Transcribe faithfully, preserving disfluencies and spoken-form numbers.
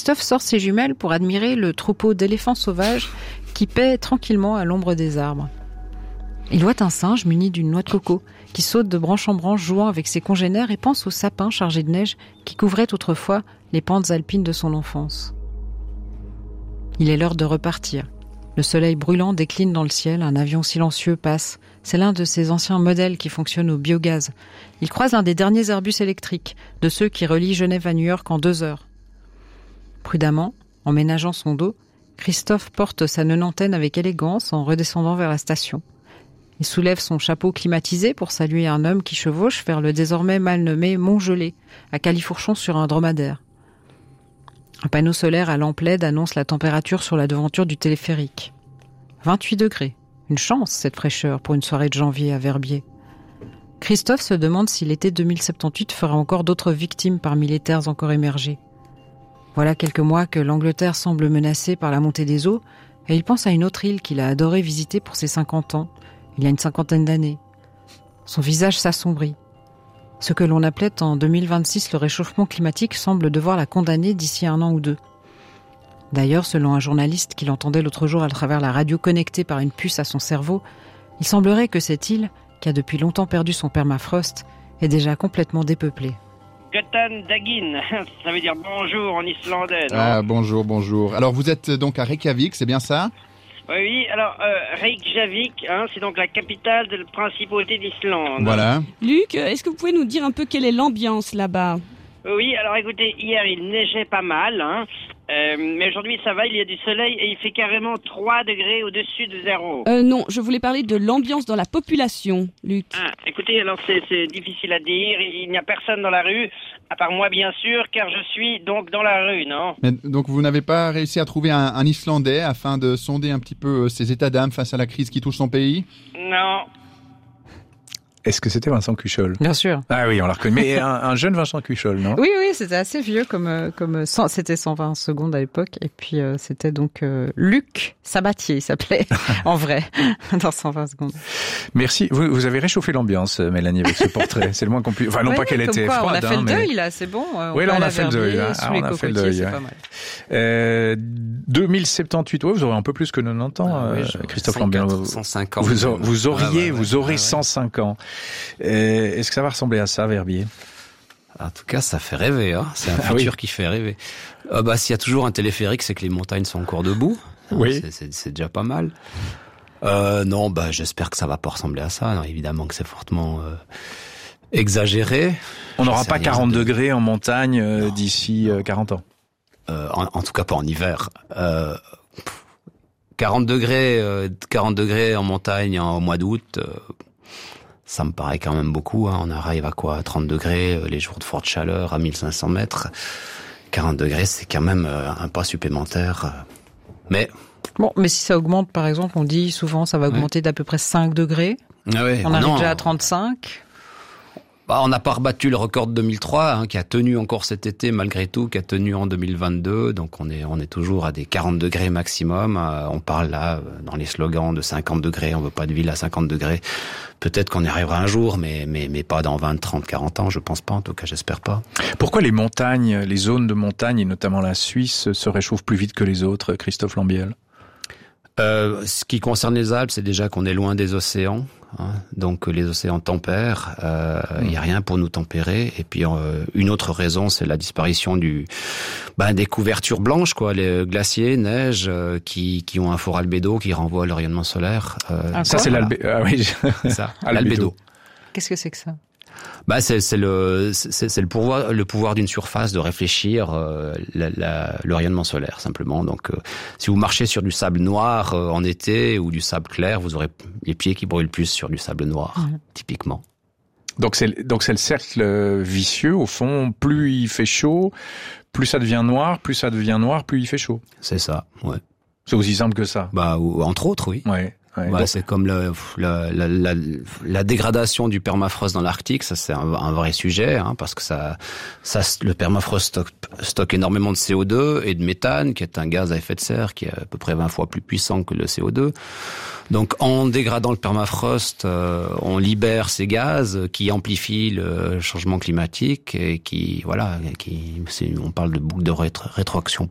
Christophe sort ses jumelles pour admirer le troupeau d'éléphants sauvages qui paient tranquillement à l'ombre des arbres. Il voit un singe muni d'une noix de coco qui saute de branche en branche jouant avec ses congénères et pense au sapin chargé de neige qui couvrait autrefois les pentes alpines de son enfance. Il est l'heure de repartir. Le soleil brûlant décline dans le ciel, un avion silencieux passe. C'est l'un de ces anciens modèles qui fonctionnent au biogaz. Il croise l'un des derniers Airbus électriques, de ceux qui relient Genève à New York en deux heures. Prudemment, en ménageant son dos, Christophe porte sa nonantaine avec élégance en redescendant vers la station. Il soulève son chapeau climatisé pour saluer un homme qui chevauche vers le désormais mal nommé Montgelé, à califourchon sur un dromadaire. Un panneau solaire à lampe L E D annonce la température sur la devanture du téléphérique. vingt-huit degrés. Une chance, cette fraîcheur, pour une soirée de janvier à Verbier. Christophe se demande si l'été deux mille soixante-dix-huit fera encore d'autres victimes parmi les terres encore émergées. Voilà quelques mois que l'Angleterre semble menacée par la montée des eaux, et il pense à une autre île qu'il a adoré visiter pour ses cinquante ans, il y a une cinquantaine d'années. Son visage s'assombrit. Ce que l'on appelait en deux mille vingt-six le réchauffement climatique semble devoir la condamner d'ici un an ou deux. D'ailleurs, selon un journaliste qui l'entendait l'autre jour à travers la radio connectée par une puce à son cerveau, il semblerait que cette île, qui a depuis longtemps perdu son permafrost, est déjà complètement dépeuplée. Guten Dagin, ça veut dire bonjour en islandais, non ? Ah, bonjour, bonjour. Alors, vous êtes donc à Reykjavik, c'est bien ça ? Oui, alors euh, Reykjavik, hein, c'est donc la capitale de la principauté d'Islande. Voilà. Luc, est-ce que vous pouvez nous dire un peu quelle est l'ambiance là-bas ? Oui, alors écoutez, hier il neigeait pas mal, hein, euh, mais aujourd'hui ça va, il y a du soleil et il fait carrément trois degrés au-dessus de zéro. Euh, non, je voulais parler de l'ambiance dans la population, Luc. Ah, écoutez, alors c'est, c'est difficile à dire, il n'y a personne dans la rue, à part moi bien sûr, car je suis donc dans la rue, non ? Mais, donc vous n'avez pas réussi à trouver un, un Islandais afin de sonder un petit peu ses états d'âme face à la crise qui touche son pays ? Non. Est-ce que c'était Vincent Cuchol ? Bien sûr. Ah oui, on l'a reconnu. Mais un, un jeune Vincent Cuchol, non ? Oui, oui, c'était assez vieux comme comme cent, c'était cent vingt secondes à l'époque, et puis euh, c'était donc euh, Luc Sabatier, il s'appelait en vrai dans cent vingt secondes. Merci. Vous, vous avez réchauffé l'ambiance, Mélanie, avec ce portrait. C'est le moins qu'on puisse. Enfin, non ouais, pas qu'elle était quoi, froide. On a fait hein, le mais... deuil là, c'est bon. On oui, là on a fait Verbier, le deuil. Là. Ah, on a fait le deuil. c'est ouais. pas mal. Euh, deux mille soixante-dix-huit, ouais, vous aurez un peu plus que quatre-vingt-dix ans, ah, oui, euh, Christophe Lambiel. cent cinq ans. Vous, vous, vous auriez, ah, ouais, ouais, vous aurez ouais, ouais. cent cinq ans. Euh, est-ce que ça va ressembler à ça, Verbier ? En tout cas, ça fait rêver, hein. C'est un ah, futur oui. qui fait rêver. Euh, bah, s'il y a toujours un téléphérique, c'est que les montagnes sont encore debout. Oui. C'est, c'est, c'est déjà pas mal. Euh, non, bah, j'espère que ça va pas ressembler à ça. Non, évidemment que c'est fortement euh, exagéré. On n'aura sais pas rien quarante de... degrés en montagne euh, non, d'ici euh, quarante ans. Euh, en, en tout cas, pas en hiver. Euh, quarante degrés, euh, quarante degrés en montagne en, au mois d'août. Euh, Ça me paraît quand même beaucoup, hein. On arrive à quoi, trente degrés, les jours de forte chaleur à mille cinq cents mètres. quarante degrés, c'est quand même un pas supplémentaire. Mais... Bon, mais si ça augmente, par exemple, on dit souvent ça va augmenter ouais. d'à peu près cinq degrés. Ah ouais, on non, arrive déjà à trente-cinq. Bah, on n'a pas rebattu le record de deux mille trois, hein, qui a tenu encore cet été malgré tout, qui a tenu en deux mille vingt-deux. Donc on est on est toujours à des quarante degrés maximum. Euh, on parle là dans les slogans de cinquante degrés. On veut pas de ville à cinquante degrés. Peut-être qu'on y arrivera un jour, mais mais mais pas dans vingt, trente, quarante ans. Je pense pas. En tout cas, j'espère pas. Pourquoi les montagnes, les zones de montagne et notamment la Suisse se réchauffent plus vite que les autres, Christophe Lambiel ? Euh, ce qui concerne les Alpes, c'est déjà qu'on est loin des océans, hein, donc les océans tempèrent. Il euh, mmh. y a rien pour nous tempérer. Et puis euh, une autre raison, c'est la disparition du, ben, des couvertures blanches, quoi, les glaciers, neiges, euh, qui qui ont un fort albédo qui renvoie à le rayonnement solaire. Euh, ça c'est voilà. l'albédo. Ah oui, c'est ça. L'albédo. Qu'est-ce que c'est que ça ? Bah c'est c'est le c'est, c'est le pouvoir le pouvoir d'une surface de réfléchir euh, la, la, le rayonnement solaire simplement. Donc euh, si vous marchez sur du sable noir euh, en été ou du sable clair, vous aurez les pieds qui brûlent plus sur du sable noir mmh. typiquement. Donc c'est donc c'est le cercle vicieux au fond, plus il fait chaud, plus ça devient noir, plus ça devient noir, plus il fait chaud. C'est ça, ouais. C'est aussi simple que ça. Bah ou, entre autres, oui. Ouais. Ouais, bah, donc... c'est comme le, la, la, la, la dégradation du permafrost dans l'Arctique, ça c'est un, un vrai sujet, hein, parce que ça, ça, le permafrost stocke, stocke énormément de C O deux et de méthane, qui est un gaz à effet de serre qui est à peu près vingt fois plus puissant que le C O deux. Donc en dégradant le permafrost, euh, on libère ces gaz qui amplifient le changement climatique et qui, voilà, qui, c'est, on parle de boucle de rétro- rétroaction